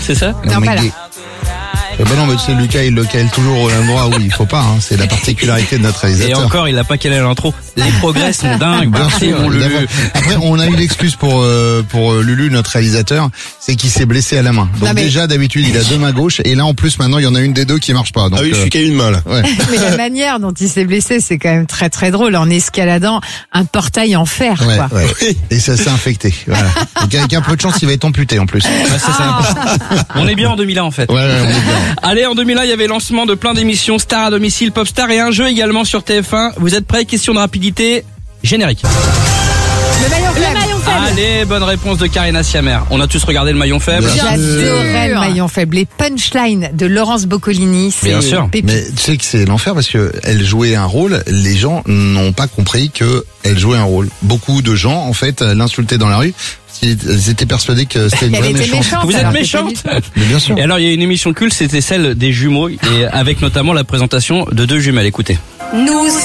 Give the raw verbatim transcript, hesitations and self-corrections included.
C'est ça? Non, mec pas là. gay. Eh ben non, mais tu sais, Lucas, il le cale toujours au endroit où il faut pas, hein. C'est la particularité de notre Et réalisateur. encore, il a pas calé à l'intro. Les progrès sont dingues. Bien Merci, sûr, mon Lulu. évidemment. Après, on a eu l'excuse pour euh, pour euh, Lulu, notre réalisateur, c'est qu'il s'est blessé à la main. Donc Non, mais- déjà, d'habitude, il a deux mains gauches, et là, en plus, maintenant, il y en a une des deux qui marche pas. Donc, Ah oui, je euh, suis qu'à une main là. ouais. Mais la manière dont il s'est blessé, c'est quand même très très drôle en escaladant un portail en fer, Ouais, quoi. ouais. Et ça s'est infecté. Voilà. Donc avec un peu de chance, il va être amputé en plus. Ouais, c'est ça. On est bien en deux mille un en fait. Ouais, ouais, on est bien. Allez, en deux mille un, il y avait le lancement de plein d'émissions, Star à domicile, Popstar et un jeu également sur T F un. Vous êtes prêts? Question de rapidité. Générique. Le maillon faible. Allez, bonne réponse de Karina Siamer. On a tous regardé le maillon faible. Bien sûr. J'adorais le maillon faible. Les punchlines de Laurence Boccolini, c'est Bien sûr. pépite. Mais tu sais que c'est l'enfer parce que elle jouait un rôle, les gens n'ont pas compris que elle jouait un rôle. Beaucoup de gens, en fait, l'insultaient dans la rue. Ils étaient persuadés que c'était une Elle vraie était méchante. méchante. Vous êtes alors que pas méchante? du tout. Mais bien sûr. Et alors, il y a une émission culte, c'était celle des jumeaux, et avec notamment la présentation de deux jumelles. Écoutez. Nous